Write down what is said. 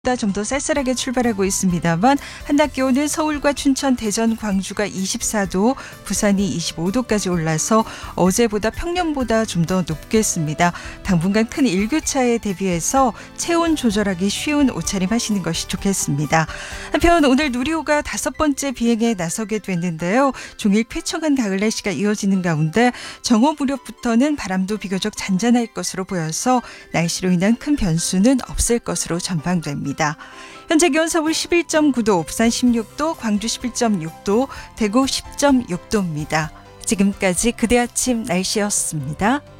좀 더 쌀쌀하게 출발하고 있습니다만 한낮 기온은 서울과 춘천, 대전, 광주가 24도, 부산이 25도까지 올라서 어제보다 평년보다 좀 더 높겠습니다. 당분간 큰 일교차에 대비해서 체온 조절하기 쉬운 옷차림 하시는 것이 좋겠습니다. 한편 오늘 누리호가 5번째 비행에 나서게 됐는데요. 종일 쾌청한 가을 날씨가 이어지는 가운데 정오 무렵부터는 바람도 비교적 잔잔할 것으로 보여서 날씨로 인한 큰 변수는 없을 것으로 전망됩니다. 현재 기온 서울 11.9도, 부산 16도, 광주 11.6도, 대구 10.6도입니다. 지금까지 그대 아침 날씨였습니다.